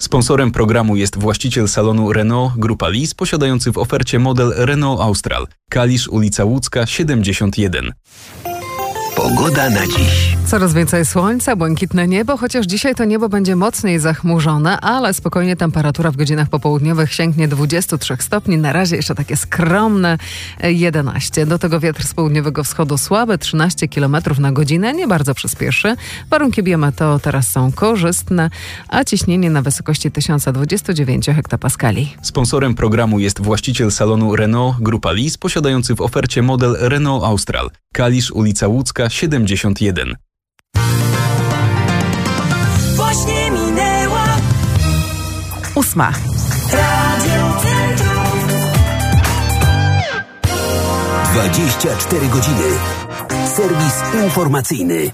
Sponsorem programu jest właściciel salonu Renault Grupa Lis, posiadający w ofercie model Renault Austral. Kalisz, ulica Łódzka, 71. Pogoda na dziś. Coraz więcej słońca, błękitne niebo, chociaż dzisiaj to niebo będzie mocniej zachmurzone, ale spokojnie temperatura w godzinach popołudniowych sięgnie 23 stopni. Na razie jeszcze takie skromne 11. Do tego wiatr z południowego wschodu słaby, 13 km na godzinę, nie bardzo przyspieszy. Warunki biometeo teraz są korzystne, a ciśnienie na wysokości 1029 hektopaskali. Sponsorem programu jest właściciel salonu Renault Grupa Lis, posiadający w ofercie model Renault Austral. Kalisz, ulica Łódzka, 71. Właśnie minęła 8. Radio Centrum. 24 godziny. Serwis informacyjny.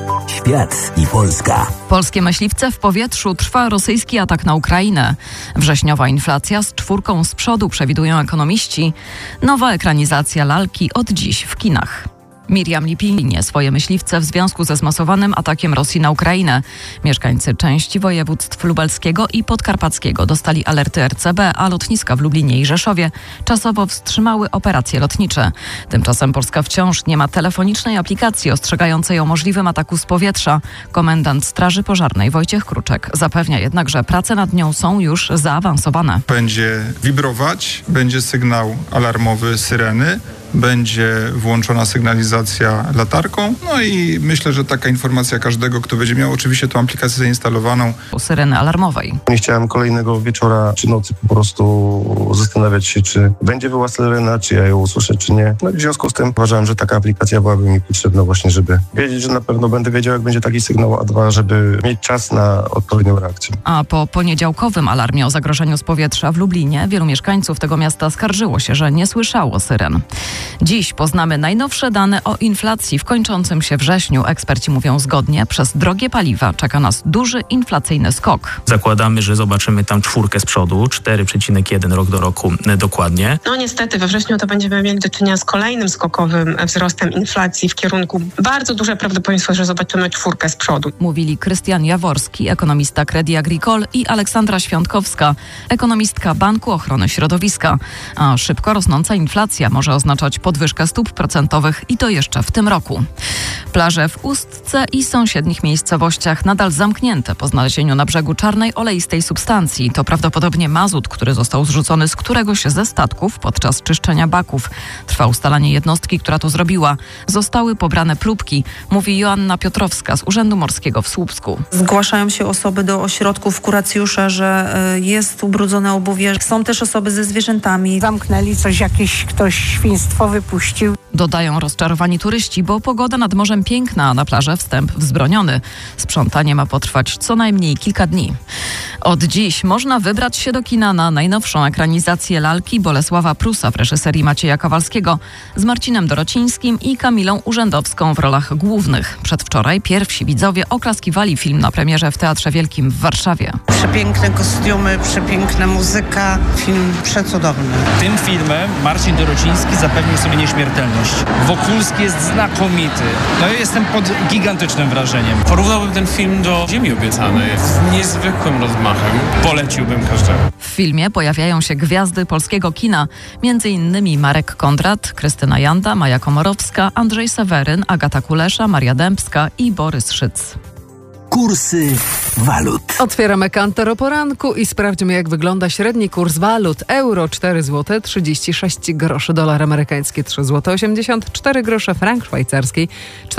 Świat i Polska. Polskie myśliwce w powietrzu, trwa rosyjski atak na Ukrainę. Wrześniowa inflacja z 4 z przodu, przewidują ekonomiści. Nowa ekranizacja lalki od dziś w kinach. Miriam Lipinie swoje myśliwce w związku ze zmasowanym atakiem Rosji na Ukrainę. Mieszkańcy części województw lubelskiego i podkarpackiego dostali alerty RCB, a lotniska w Lublinie i Rzeszowie czasowo wstrzymały operacje lotnicze. Tymczasem Polska wciąż nie ma telefonicznej aplikacji ostrzegającej o możliwym ataku z powietrza. Komendant Straży Pożarnej Wojciech Kruczek zapewnia jednak, że prace nad nią są już zaawansowane. Będzie wibrować, będzie sygnał alarmowy syreny, będzie włączona sygnalizacja latarką. No i myślę, że taka informacja każdego, kto będzie miał oczywiście tą aplikację zainstalowaną. Syreny alarmowej. Nie chciałem kolejnego wieczora czy nocy po prostu zastanawiać się, czy będzie była syrena, czy ja ją usłyszę, czy nie. No i w związku z tym uważałem, że taka aplikacja byłaby mi potrzebna właśnie, żeby wiedzieć, że na pewno będę wiedział, jak będzie taki sygnał, a dwa, żeby mieć czas na odpowiednią reakcję. A po poniedziałkowym alarmie o zagrożeniu z powietrza w Lublinie wielu mieszkańców tego miasta skarżyło się, że nie słyszało syren. Dziś poznamy najnowsze dane o inflacji w kończącym się wrześniu. Eksperci mówią zgodnie, przez drogie paliwa czeka nas duży inflacyjny skok. Zakładamy, że zobaczymy tam 4 z przodu, 4,1 rok do roku dokładnie. No niestety we wrześniu to będziemy mieli do czynienia z kolejnym skokowym wzrostem inflacji w kierunku bardzo duże prawdopodobieństwo, że zobaczymy 4 z przodu. Mówili Krystian Jaworski, ekonomista Crédit Agricole, i Aleksandra Świątkowska, ekonomistka Banku Ochrony Środowiska. A szybko rosnąca inflacja może oznaczać podwyżkę stóp procentowych i to jeszcze w tym roku. Plaże w Ustce i sąsiednich miejscowościach nadal zamknięte po znalezieniu na brzegu czarnej oleistej substancji. To prawdopodobnie mazut, który został zrzucony z któregoś ze statków podczas czyszczenia baków. Trwa ustalanie jednostki, która to zrobiła. Zostały pobrane próbki, mówi Joanna Piotrowska z Urzędu Morskiego w Słupsku. Zgłaszają się osoby do ośrodków kuracjusza, że jest ubrudzone obuwie. Są też osoby ze zwierzętami. Zamknęli coś, ktoś świństwo wypuścił. Dodają rozczarowani turyści, bo pogoda nad morzem piękna, a na plażę wstęp wzbroniony. Sprzątanie ma potrwać co najmniej kilka dni. Od dziś można wybrać się do kina na najnowszą ekranizację lalki Bolesława Prusa w reżyserii Macieja Kowalskiego z Marcinem Dorocińskim i Kamilą Urzędowską w rolach głównych. Przedwczoraj pierwsi widzowie oklaskiwali film na premierze w Teatrze Wielkim w Warszawie. Przepiękne kostiumy, przepiękna muzyka, film przecudowny. Tym filmem Marcin Dorociński zapewnił sobie nieśmiertelność. Wokulski jest znakomity. No ja jestem pod gigantycznym wrażeniem. Porównałbym ten film do Ziemi Obiecanej z niezwykłym rozmachem. Poleciłbym każdemu. W filmie pojawiają się gwiazdy polskiego kina, m.in. Marek Kondrat, Krystyna Janda, Maja Komorowska, Andrzej Seweryn, Agata Kulesza, Maria Dębska i Borys Szyc. Kursy walut. Otwieramy Kantor o poranku i sprawdźmy, jak wygląda średni kurs walut. Euro 4 zł 36 groszy, dolar amerykański 3 zł 84 grosze, frank szwajcarski